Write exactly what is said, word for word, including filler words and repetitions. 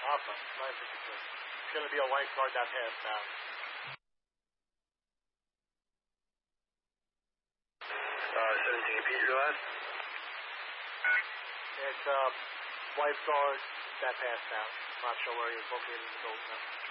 Alpha, nine fifty-two. It's going to be a lifeguard that passed out. Uh, seventeen, repeat your last? It's a lifeguard that passed out. Not sure where he is located in the building now.